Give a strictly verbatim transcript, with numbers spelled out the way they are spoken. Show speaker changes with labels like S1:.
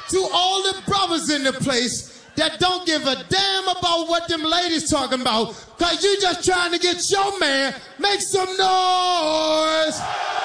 S1: To all the brothers in the place that don't give a damn about what them ladies talking about, cause you just trying to get your man, make some noise.